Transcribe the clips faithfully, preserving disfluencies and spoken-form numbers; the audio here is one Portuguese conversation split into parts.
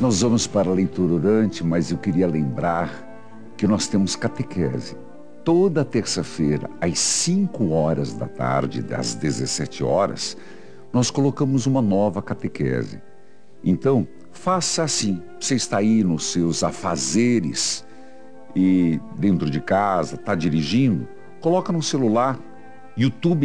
Nós vamos para a leitura orante, mas eu queria lembrar que nós temos catequese. Toda terça-feira, às cinco horas da tarde, às dezessete horas, nós colocamos uma nova catequese. Então, faça assim. Você está aí nos seus afazeres e dentro de casa, está dirigindo, coloca no celular, YouTube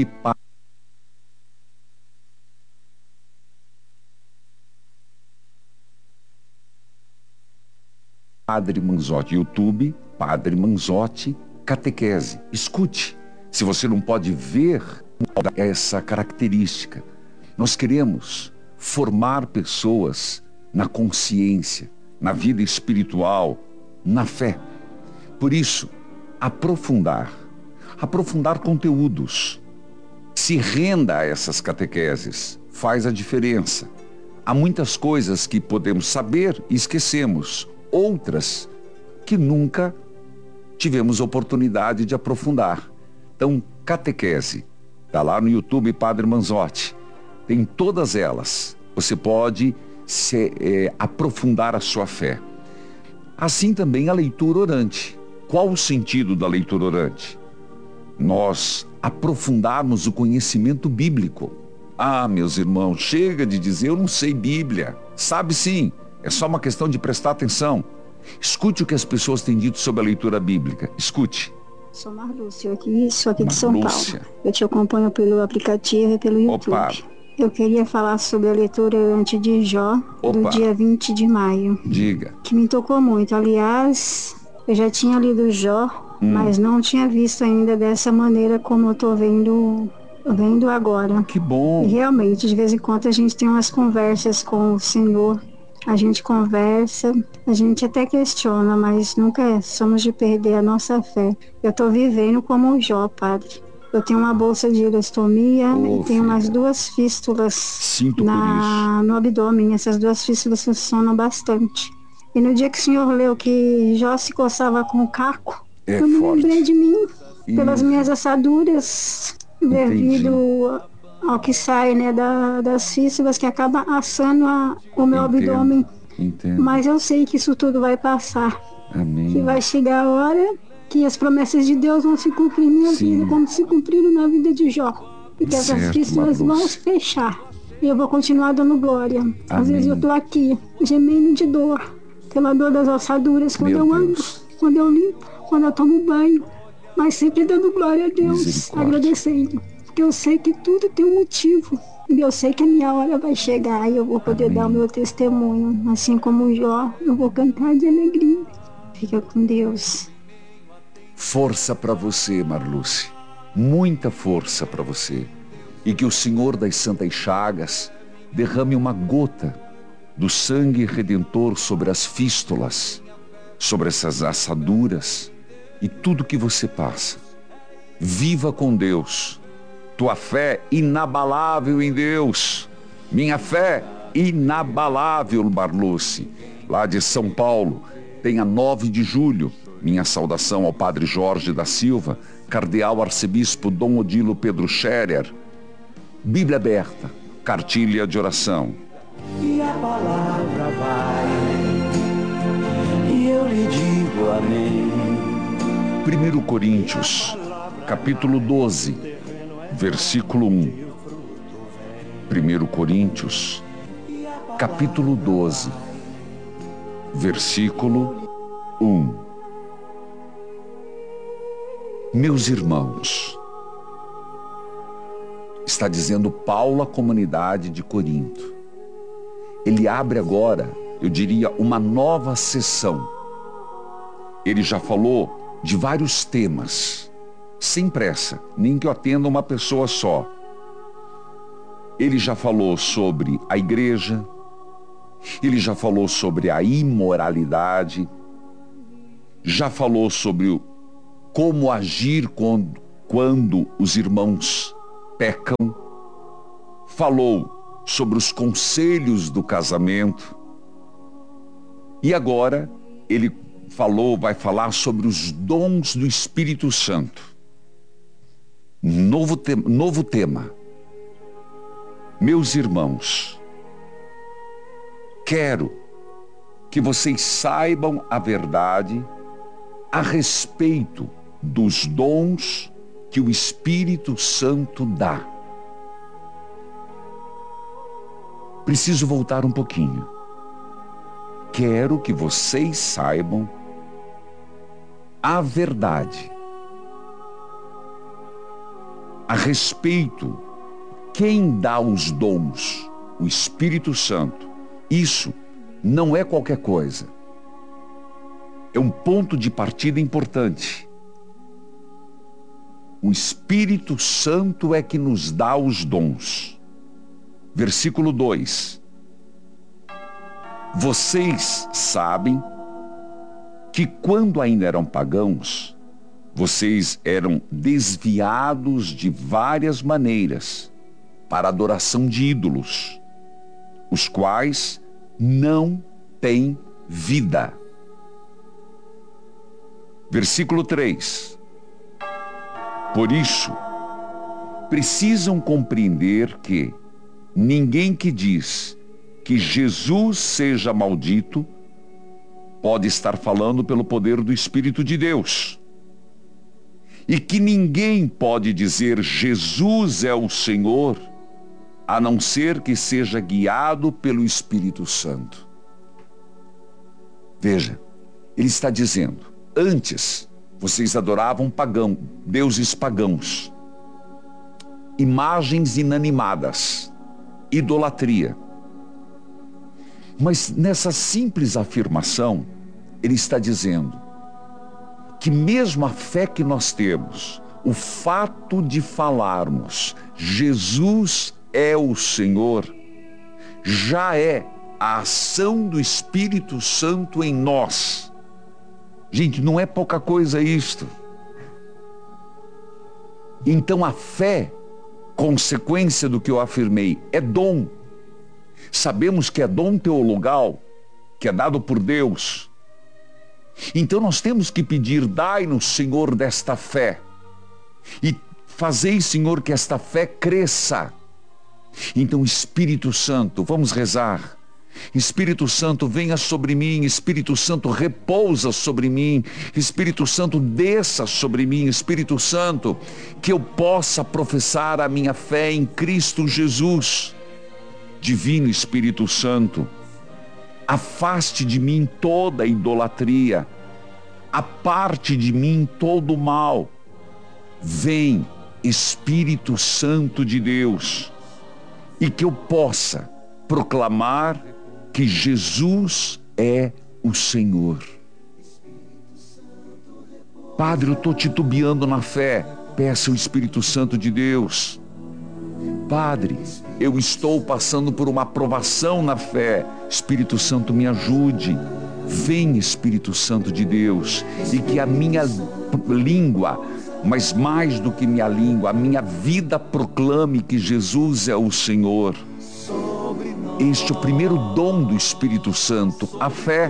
Padre Manzotti, YouTube Padre Manzotti, catequese. Escute. Se você não pode ver essa característica, nós queremos formar pessoas na consciência, na vida espiritual, na fé. Por isso, aprofundar, aprofundar conteúdos. Se renda a essas catequeses, faz a diferença. Há muitas coisas que podemos saber e esquecemos, outras que nunca tivemos oportunidade de aprofundar. Então, catequese, está lá no YouTube Padre Manzotti, tem todas elas. Você pode se, é, aprofundar a sua fé. Assim também a leitura orante. Qual o sentido da leitura orante? Nós aprofundarmos o conhecimento bíblico. Ah, meus irmãos, chega de dizer eu não sei Bíblia. Sabe sim, é só uma questão de prestar atenção. Escute o que as pessoas têm dito sobre a leitura bíblica. Escute. Sou Marlúcia, aqui, sou aqui de São Marlúcia. Paulo. Eu te acompanho pelo aplicativo e pelo YouTube. Opa. Eu queria falar sobre a leitura antes de Jó, Opa. do dia vinte de maio. Diga. Que me tocou muito. Aliás, eu já tinha lido Jó, hum. mas não tinha visto ainda dessa maneira como eu tô vendo, vendo agora. Que bom. E realmente, de vez em quando a gente tem umas conversas com o Senhor. A gente conversa, a gente até questiona, mas nunca somos de perder a nossa fé. Eu tô vivendo como o Jó, padre. Eu tenho uma bolsa de ileostomia oh, e tenho umas duas fístulas Sinto na, no abdômen. Essas duas fístulas funcionam bastante. E no dia que o senhor leu que Jó se coçava com o caco, é eu me forte. lembrei de mim, e... pelas minhas assaduras, devido ao que sai, né, da, das fístulas, que acaba assando a, o meu Entendo. abdômen. Entendo. Mas eu sei que isso tudo vai passar. Amém. Que vai chegar a hora que as promessas de Deus vão se cumprir em minha Sim. vida, como se cumpriram na vida de Jó. E que certo, essas fístulas vão se fechar. E eu vou continuar dando glória. Amém. Às vezes eu tô aqui, gemendo de dor, pela dor das ossaduras, quando Meu eu ando, Deus. quando eu limpo, quando eu tomo banho. Mas sempre dando glória a Deus, agradecendo. Porque eu sei que tudo tem um motivo. E eu sei que a minha hora vai chegar e eu vou poder Amém. dar o meu testemunho. Assim como o Jó, eu vou cantar de alegria. Fica com Deus. Força para você, Marluce. Muita força para você. E que o Senhor das Santas Chagas derrame uma gota do sangue redentor sobre as fístulas, sobre essas assaduras e tudo que você passa. Viva com Deus. Tua fé inabalável em Deus. Minha fé inabalável, Marluce. Lá de São Paulo, tem a nove de julho. Minha saudação ao Padre Jorge da Silva, Cardeal Arcebispo Dom Odilo Pedro Scherer. Bíblia aberta, cartilha de oração. E a palavra vai, e eu lhe digo amém. primeiro Coríntios, capítulo doze, versículo um. primeiro Coríntios, capítulo doze, versículo um. Meus irmãos, está dizendo Paulo à comunidade de Corinto. Ele abre agora, eu diria, uma nova sessão. Ele já falou de vários temas, sem pressa, nem que eu atenda uma pessoa só. Ele já falou sobre a igreja, ele já falou sobre a imoralidade, já falou sobre o como agir quando, quando os irmãos pecam, falou sobre os conselhos do casamento e agora ele falou, vai falar sobre os dons do Espírito Santo. Novo, te novo tema. Meus irmãos, quero que vocês saibam a verdade a respeito dos dons que o Espírito Santo dá. Preciso voltar um pouquinho. Quero que vocês saibam a verdade a respeito quem dá os dons, o Espírito Santo. Isso não é qualquer coisa. É um ponto de partida importante. O Espírito Santo é que nos dá os dons. Versículo dois. Vocês sabem que quando ainda eram pagãos, vocês eram desviados de várias maneiras para a adoração de ídolos, os quais não têm vida. Versículo três. Por isso, precisam compreender que ninguém que diz que Jesus seja maldito pode estar falando pelo poder do Espírito de Deus. E que ninguém pode dizer Jesus é o Senhor, a não ser que seja guiado pelo Espírito Santo. Veja, ele está dizendo, antes vocês adoravam pagão, deuses pagãos, imagens inanimadas, idolatria. Mas nessa simples afirmação, ele está dizendo que mesmo a fé que nós temos, o fato de falarmos Jesus é o Senhor, já é a ação do Espírito Santo em nós. Gente, não é pouca coisa isto. Então a fé, consequência do que eu afirmei, é dom. Sabemos que é dom teologal, que é dado por Deus. Então nós temos que pedir, dai-nos, Senhor, desta fé. E fazei, Senhor, que esta fé cresça. Então, Espírito Santo, vamos rezar. Espírito Santo, venha sobre mim. Espírito Santo, repousa sobre mim. Espírito Santo, desça sobre mim. Espírito Santo, que eu possa professar a minha fé em Cristo Jesus. Divino Espírito Santo, afaste de mim toda idolatria, aparte de mim todo o mal. Vem, Espírito Santo de Deus, e que eu possa proclamar que Jesus é o Senhor. Padre, eu estou titubeando na fé. Peça o Espírito Santo de Deus. Padre, eu estou passando por uma provação na fé. Espírito Santo, me ajude. Vem, Espírito Santo de Deus, e que a minha língua, mas mais do que minha língua, a minha vida proclame que Jesus é o Senhor. Este é o primeiro dom do Espírito Santo, a fé.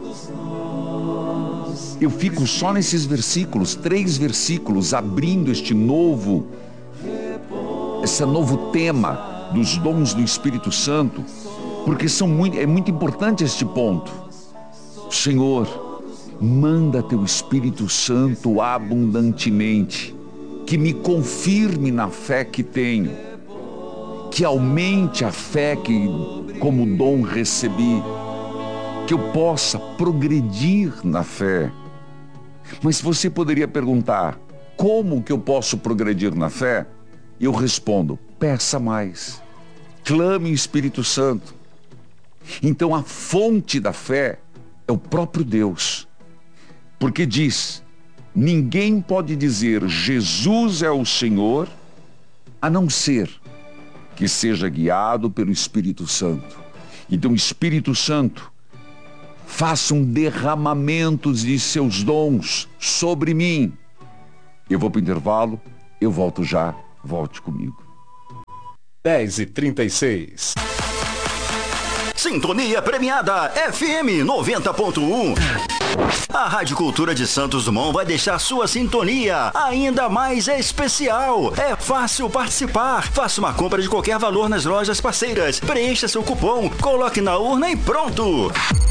Eu fico só nesses versículos, três versículos, abrindo este novo, esse novo tema dos dons do Espírito Santo, porque são muito, é muito importante este ponto. Senhor, manda teu Espírito Santo abundantemente, que me confirme na fé que tenho, que aumente a fé que como dom recebi, que eu possa progredir na fé. Mas você poderia perguntar, como que eu posso progredir na fé? Eu respondo, peça mais, clame o Espírito Santo. Então a fonte da fé é o próprio Deus, porque diz, ninguém pode dizer Jesus é o Senhor, a não ser que seja guiado pelo Espírito Santo. Então Espírito Santo, faça um derramamento de seus dons sobre mim. Eu vou para o intervalo, eu volto já, volte comigo. dez e trinta e seis. Sintonia premiada F M noventa ponto um. A Rádio Cultura de Santos Dumont vai deixar sua sintonia ainda mais especial. É fácil participar. Faça uma compra de qualquer valor nas lojas parceiras. Preencha seu cupom, coloque na urna e pronto.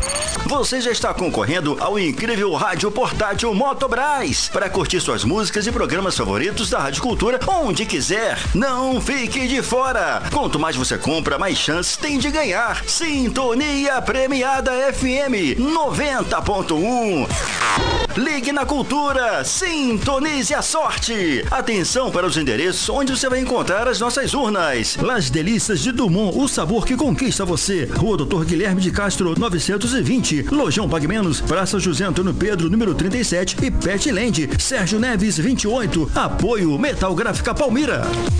Você já está concorrendo ao incrível rádio portátil Motobras para curtir suas músicas e programas favoritos da Rádio Cultura onde quiser. Não fique de fora. Quanto mais você compra, mais chances tem de ganhar. Sintonia Premiada F M noventa ponto um. Ligue na Cultura, sintonize a sorte. Atenção para os endereços onde você vai encontrar as nossas urnas. Las Delícias de Dumont, o sabor que conquista você. Rua Doutor Guilherme de Castro, novecentos e vinte. Lojão Pague Menos, Praça José Antônio Pedro, número trinta e sete. E Petland, Sérgio Neves, vinte e oito. Apoio Metal Gráfica Palmira.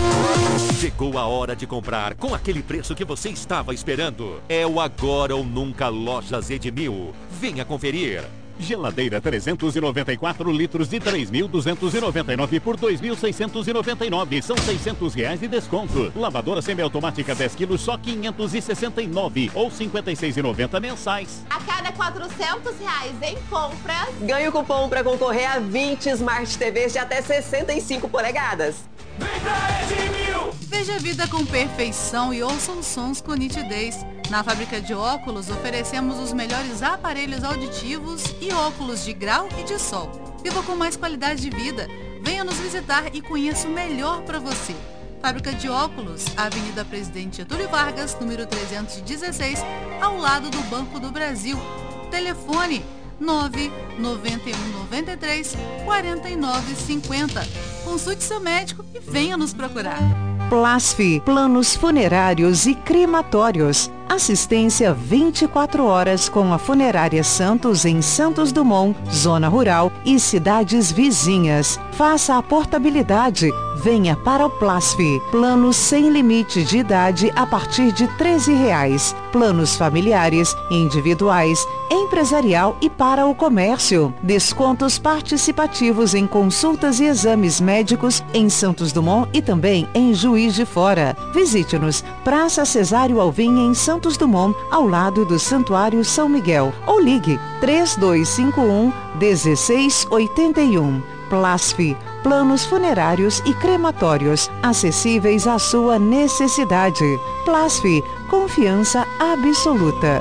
Chegou a hora de comprar com aquele preço que você estava esperando. É o agora ou nunca Lojas Edmil. Venha conferir. Geladeira trezentos e noventa e quatro litros de três mil duzentos e noventa e nove por dois mil seiscentos e noventa e nove. São seiscentos reais de desconto. Lavadora semiautomática dez quilos só quinhentos e sessenta e nove ou cinquenta e seis e noventa mensais. A cada quatrocentos reais em compras, ganhe o cupom para concorrer a vinte Smart T Vs de até sessenta e cinco polegadas. Vem pra Edmil! Veja a vida com perfeição e ouça os sons com nitidez. Na fábrica de óculos, oferecemos os melhores aparelhos auditivos e óculos de grau e de sol. Viva com mais qualidade de vida. Venha nos visitar e conheça o melhor para você. Fábrica de óculos, Avenida Presidente Getúlio Vargas, número trezentos e dezesseis, ao lado do Banco do Brasil. Telefone nove nove um nove três quatro nove cinco zero. Consulte seu médico e venha nos procurar. Plasf, planos funerários e crematórios. Assistência vinte e quatro horas com a Funerária Santos em Santos Dumont, Zona Rural e cidades vizinhas. Faça a portabilidade. Venha para o Plasf. Planos sem limite de idade a partir de treze reais. Planos familiares, individuais, empresarial e para o comércio. Descontos participativos em consultas e exames médicos em Santos Dumont e também em Juiz de Fora. Visite-nos, Praça Cesário Alvim em Santos Dumont, ao lado do Santuário São Miguel. Ou ligue três dois cinco um, um seis oito um. Plasf, planos funerários e crematórios, acessíveis à sua necessidade. Plasf, confiança absoluta.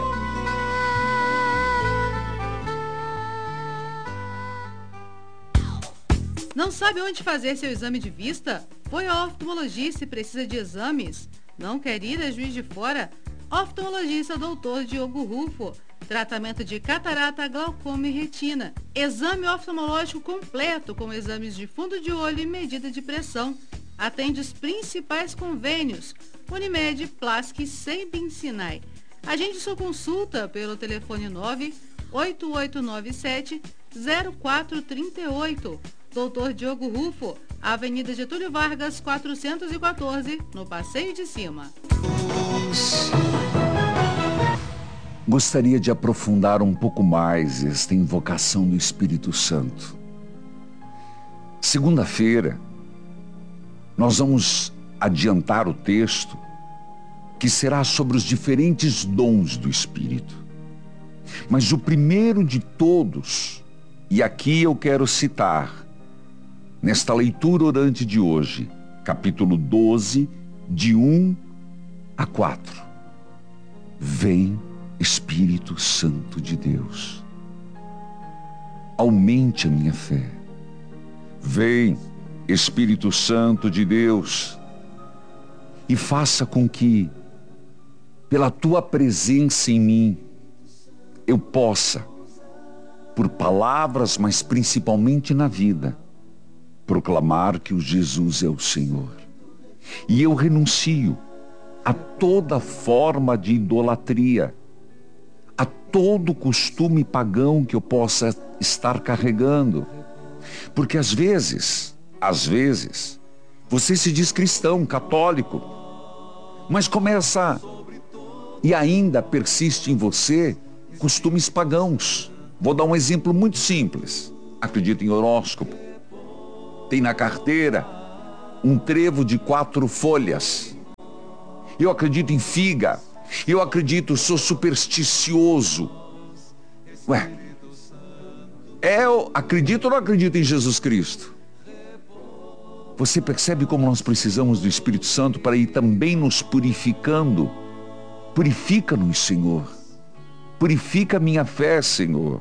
Não sabe onde fazer seu exame de vista? Foi ao oftalmologista e precisa de exames? Não quer ir a Juiz de Fora? Oftalmologista doutor Diogo Rufo. Tratamento de catarata, glaucoma e retina. Exame oftalmológico completo com exames de fundo de olho e medida de pressão. Atende os principais convênios: Unimed, Plask e Sembin Sinai. Agende sua consulta pelo telefone nove oito oito nove sete zero quatro três oito. doutor Diogo Rufo, Avenida Getúlio Vargas, quatrocentos e quatorze, no Passeio de Cima. Gostaria de aprofundar um pouco mais esta invocação do Espírito Santo. Segunda-feira, nós vamos adiantar o texto que será sobre os diferentes dons do Espírito. Mas o primeiro de todos, e aqui eu quero citar, nesta leitura orante de hoje, capítulo doze, de um a quatro. Vem, Espírito Santo de Deus, aumente a minha fé. Vem, Espírito Santo de Deus, e faça com que, pela tua presença em mim, eu possa, por palavras, mas principalmente na vida, proclamar que o Jesus é o Senhor. E eu renuncio a toda forma de idolatria, a todo costume pagão que eu possa estar carregando. Porque às vezes, às vezes, você se diz cristão, católico, mas começa e ainda persiste em você costumes pagãos. Vou dar um exemplo muito simples. Acredito em horóscopo. Tem na carteira um trevo de quatro folhas. Eu acredito em figa. Eu acredito, sou supersticioso. Ué, é, eu acredito ou não acredito em Jesus Cristo? Você percebe como nós precisamos do Espírito Santo para ir também nos purificando? Purifica-nos, Senhor. Purifica minha fé, Senhor.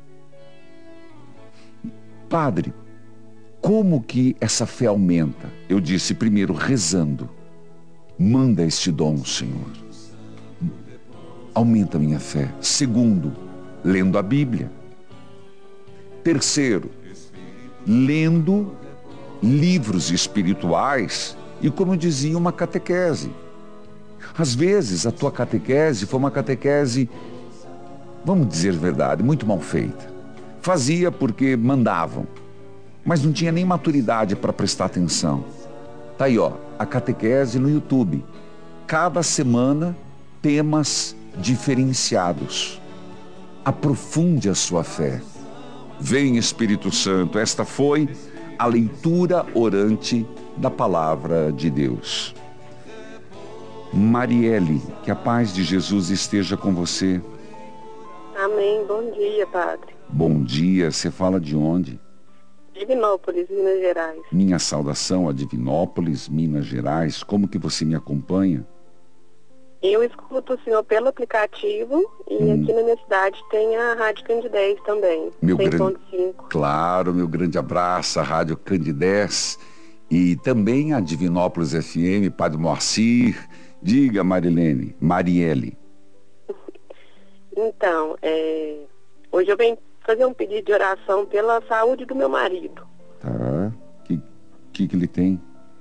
Padre, como que essa fé aumenta? Eu disse, primeiro, rezando. Manda este dom, Senhor. Aumenta minha fé. Segundo, lendo a Bíblia. Terceiro, lendo livros espirituais e, como dizia, uma catequese. Às vezes, a tua catequese foi uma catequese, vamos dizer a verdade, muito mal feita. Fazia porque mandavam, mas não tinha nem maturidade para prestar atenção. Tá aí, ó, a catequese no YouTube. Cada semana, temas diferenciados. Aprofunde a sua fé. Vem, Espírito Santo. Esta foi a leitura orante da Palavra de Deus. Marielle, que a paz de Jesus esteja com você. Amém. Bom dia, Padre. Bom dia. Você fala de onde? Divinópolis, Minas Gerais. Minha saudação a Divinópolis, Minas Gerais. Como que você me acompanha? Eu escuto o senhor pelo aplicativo e hum. aqui na minha cidade tem a Rádio Candidez também. Meu grande, claro, meu grande abraço à Rádio Candidez e também a Divinópolis F M, Padre Moacir. Diga, Marilene, Marielle. Então, é, hoje eu venho fazer um pedido de oração pela saúde do meu marido. Tá. O que, que, que ele tem?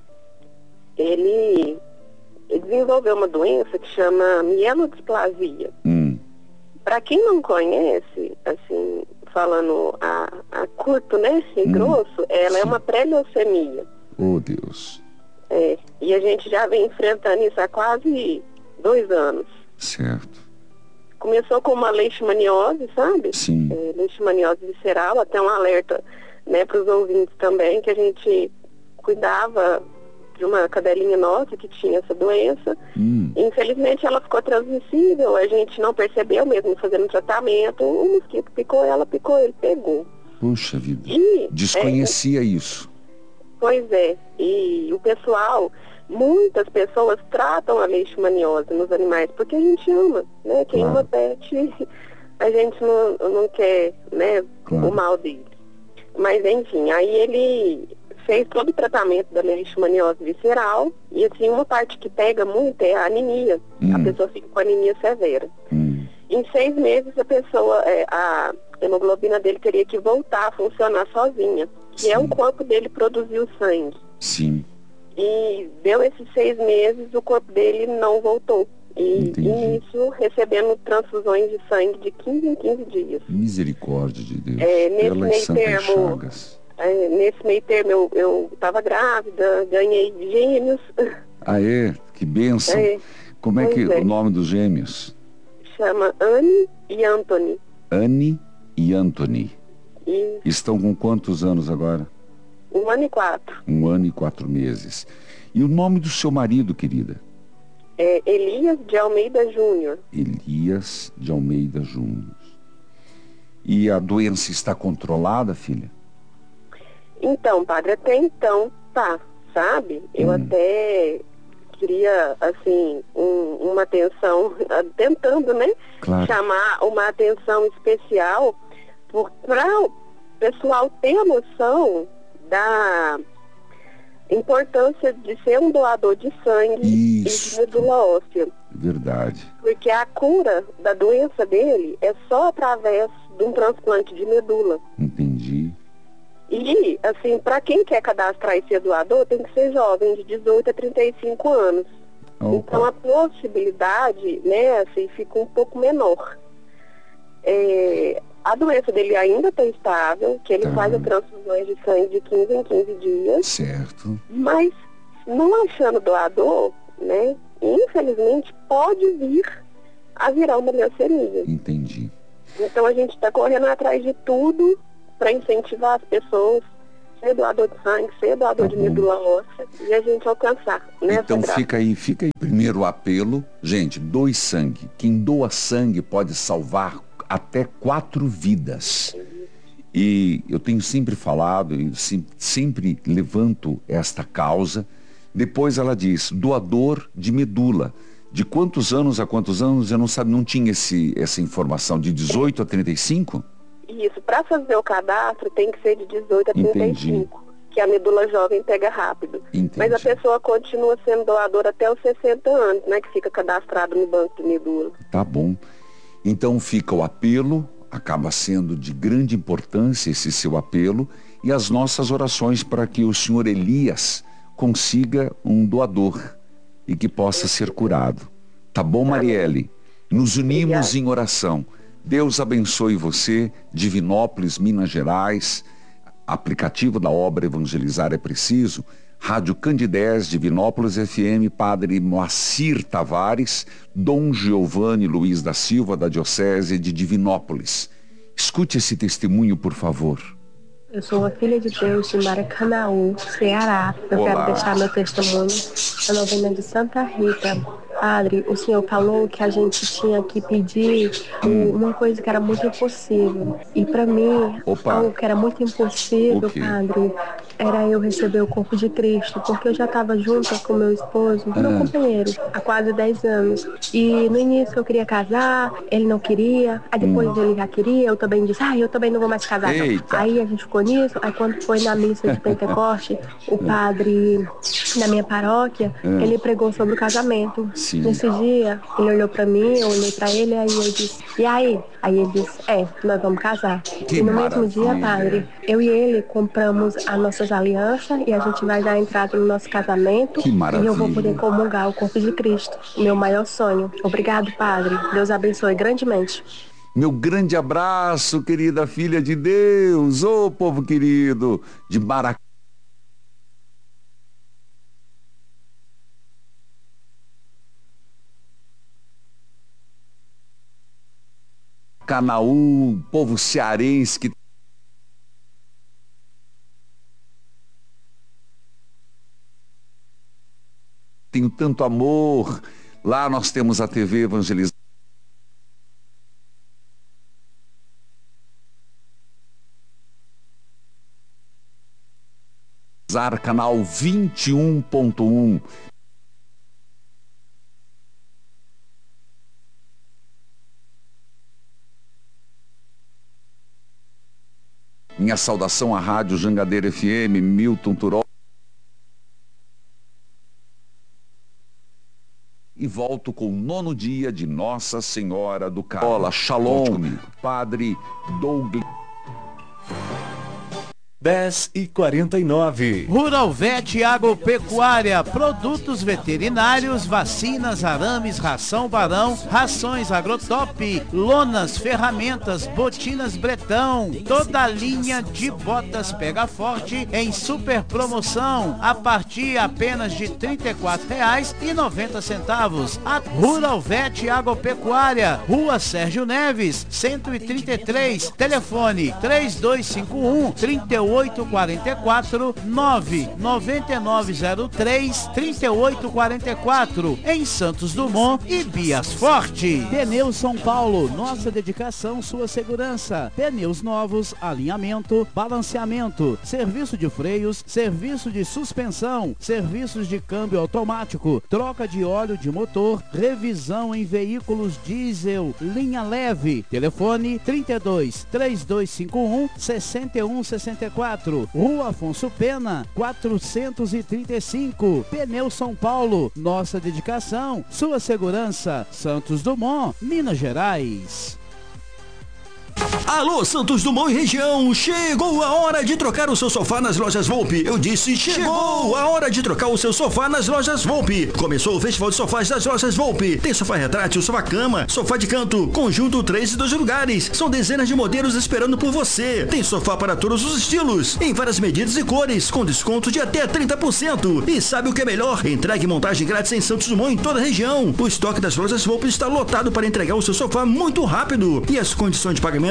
Ele... Ele desenvolveu uma doença que chama mielodisplasia. Hum. Para quem não conhece, assim, falando a, a curto, né, e hum. grosso, ela Sim. é uma pré-leucemia. Oh, Deus. É, e a gente já vem enfrentando isso há quase dois anos. Certo. Começou com uma leishmaniose, sabe? Sim. É, leishmaniose visceral, até um alerta, né, para os ouvintes também, que a gente cuidava de uma cadelinha nossa que tinha essa doença. Hum. Infelizmente ela ficou transmissível, a gente não percebeu mesmo fazendo tratamento, o mosquito picou ela, picou, ele pegou. Puxa vida, e, desconhecia é, isso. Pois é, e o pessoal, muitas pessoas tratam a leishmaniose nos animais, porque a gente ama, né? Quem claro. ama pet, a gente não, não quer, né, claro. o mal dele. Mas enfim, aí ele fez todo o tratamento da leishmaniose visceral e assim, uma parte que pega muito é a anemia. Hum. A pessoa fica com anemia severa. Hum. Em seis meses a pessoa, é, a hemoglobina dele teria que voltar a funcionar sozinha, que Sim. é o corpo dele produzir o sangue. Sim. E deu esses seis meses, o corpo dele não voltou. E, e nisso, recebendo transfusões de sangue de quinze em quinze dias. Misericórdia de Deus. É, nesse meio termo, é, nesse meio termo eu, eu tava grávida, ganhei gêmeos. Ah, é? Que bênção. É, Como é que é. o nome dos gêmeos? Chama Anne e Anthony. Anne e Anthony. E... Estão com quantos anos agora? Um ano e quatro. Um ano e quatro meses. E o nome do seu marido, querida? É Elias de Almeida Júnior. Elias de Almeida Júnior. E a doença está controlada, filha? Então, padre, até então tá, sabe? Eu hum. até queria, assim, um, uma atenção, tentando, né? Claro. Chamar uma atenção especial para o pessoal ter a noção da importância de ser um doador de sangue Isso. e de medula óssea. Verdade. Porque a cura da doença dele é só através de um transplante de medula. Entendi. E, assim, para quem quer cadastrar e ser doador, tem que ser jovem, de dezoito a trinta e cinco anos. Opa. Então a possibilidade, né, assim, fica um pouco menor. É, a doença dele ainda está estável, que ele tá. faz as transfusões de sangue de quinze em quinze dias. Certo. Mas, não achando doador, né, infelizmente pode vir a virar uma leucemia. Entendi. Então a gente está correndo atrás de tudo para incentivar as pessoas, ser doador de sangue, ser doador tá de medula óssea e a gente alcançar. Nessa então graça. fica aí, fica aí. Primeiro o apelo, gente, doe sangue. Quem doa sangue pode salvar até quatro vidas. E eu tenho sempre falado, e sempre levanto esta causa. Depois ela diz, doador de medula. De quantos anos a quantos anos? Eu não sabe, não tinha esse, essa informação. De dezoito a trinta e cinco? Isso, para fazer o cadastro tem que ser de dezoito a trinta e cinco. Entendi. Que a medula jovem pega rápido. Entendi. Mas a pessoa continua sendo doadora até os sessenta anos, né? Que fica cadastrado no banco de medula. Tá bom. Então fica o apelo, acaba sendo de grande importância esse seu apelo, e as nossas orações para que o senhor Elias consiga um doador e que possa ser curado. Tá bom, Marielle? Nos unimos Obrigada. Em oração. Deus abençoe você, Divinópolis, Minas Gerais, aplicativo da obra Evangelizar é Preciso, Rádio Candidez, Divinópolis F M, Padre Moacir Tavares, Dom Giovanni Luiz da Silva, da Diocese de Divinópolis. Escute esse testemunho, por favor. Eu sou uma filha de Deus de Maracanaú, Ceará. Eu Olá. Quero deixar meu testemunho na novena de Santa Rita. Padre, o senhor falou que a gente tinha que pedir uma coisa que era muito impossível. E para mim, Opa. algo que era muito impossível, Padre, era eu receber o corpo de Cristo. Porque eu já estava junto com meu esposo, ah. meu companheiro, há quase dez anos. E no início eu queria casar, ele não queria. Aí depois hum. ele já queria, eu também disse, ah, eu também não vou mais casar. Aí a gente ficou nisso. Aí quando foi na missa de Pentecoste, o padre na minha paróquia, ah. ele pregou sobre o casamento. Sim. Nesse dia, ele olhou pra mim, eu olhei pra ele, aí eu disse, e aí? Aí ele disse, é, nós vamos casar. Que e no maravilha. Mesmo dia, padre, eu e ele compramos as nossas alianças e a gente vai dar entrada no nosso casamento. Que maravilha. E eu vou poder comungar o corpo de Cristo, meu maior sonho. Obrigado, padre. Deus abençoe grandemente. Meu grande abraço, querida filha de Deus, ô povo querido, de Maracanaú. Canaú, povo cearense que tenho tanto amor. Lá nós temos a T V Evangelizar, canal vinte e um ponto um. Minha saudação à Rádio Jangadeira F M, Milton Turol. E volto com o nono dia de Nossa Senhora do Carmo. Shalom, Padre Douglas. dez e quarenta e nove. Rural Vet Agropecuária, produtos veterinários, vacinas, arames, ração Barão, rações Agrotop, lonas, ferramentas, botinas Bretão, toda a linha de botas Pega Forte em super promoção, a partir apenas de trinta e quatro reais e noventa centavos. A Rural Vet Agropecuária, Rua Sérgio Neves, cento e trinta e três, telefone três dois cinco um, três oito quatro quatro, nove nove nove zero três, três oito quatro quatro, em Santos Dumont e Bias Forte. Pneus São Paulo, nossa dedicação, sua segurança. Pneus novos, alinhamento, balanceamento, serviço de freios, serviço de suspensão, serviços de câmbio automático, troca de óleo de motor, revisão em veículos diesel, linha leve. Telefone trinta e dois, três dois cinco um, seis um seis quatro. Rua Afonso Pena, quatrocentos e trinta e cinco. Pneus São Paulo, nossa dedicação, sua segurança. Santos Dumont, Minas Gerais. Alô, Santos Dumont e região, chegou a hora de trocar o seu sofá nas lojas Volpe. Eu disse, chegou a hora de trocar o seu sofá nas lojas Volpe. Começou o Festival de Sofás das lojas Volpe. Tem sofá retrátil, sofá cama, sofá de canto, conjunto três e dois lugares. São dezenas de modelos esperando por você. Tem sofá para todos os estilos, em várias medidas e cores, com desconto de até trinta por cento. E sabe o que é melhor? Entregue e montagem grátis em Santos Dumont em toda a região. O estoque das lojas Volpe está lotado para entregar o seu sofá muito rápido. E as condições de pagamento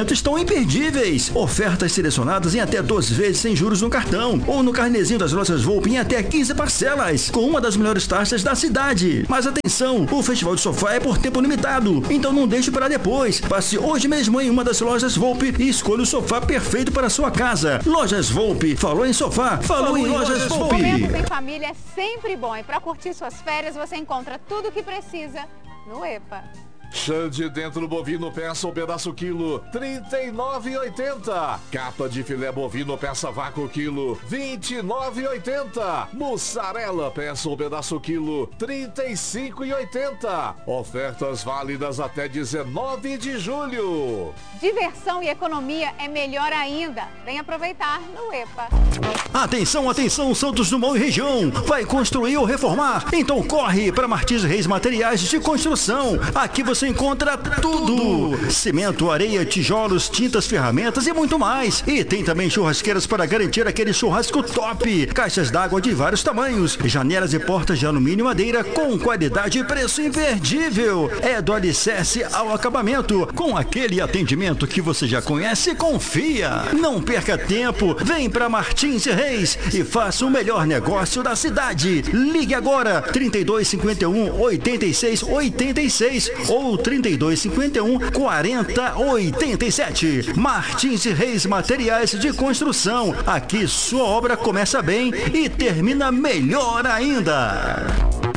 lançamento estão imperdíveis. Ofertas selecionadas em até doze vezes sem juros no cartão ou no carnezinho das lojas Volpe em até quinze parcelas, com uma das melhores taxas da cidade. Mas atenção, o Festival de Sofá é por tempo limitado, então não deixe para depois. Passe hoje mesmo em uma das lojas Volpe e escolha o sofá perfeito para a sua casa. Lojas Volpe. Falou em sofá, falou, falou em, em Lojas Volpe. Momentos em família é sempre bom e para curtir suas férias você encontra tudo o que precisa no EPA. Xande dentro bovino peça um pedaço quilo, trinta e nove reais e oitenta centavos. Capa de filé bovino peça vácuo quilo, vinte e nove reais e oitenta centavos. Mussarela peça um pedaço quilo, trinta e cinco reais e oitenta centavos. Ofertas válidas até dezenove de julho. Diversão e economia é melhor ainda. Vem aproveitar no EPA. Atenção, atenção, Santos Dumont e região. Vai construir ou reformar? Então corre para Martins Reis Materiais de Construção. Aqui você encontra tudo: cimento, areia, tijolos, tintas, ferramentas e muito mais. E tem também churrasqueiras para garantir aquele churrasco top. Caixas d'água de vários tamanhos, janelas e portas de alumínio e madeira com qualidade e preço imperdível. É do alicerce ao acabamento, com aquele atendimento que você já conhece e confia. Não perca tempo, vem para Martins Reis e faça o melhor negócio da cidade. Ligue agora, trinta e dois, cinquenta e um, oitenta e seis, oitenta e seis ou trinta e dois, cinquenta e um, quarenta, oitenta e sete. Martins Reis Materiais de Construção. Aqui sua obra começa bem e termina melhor ainda.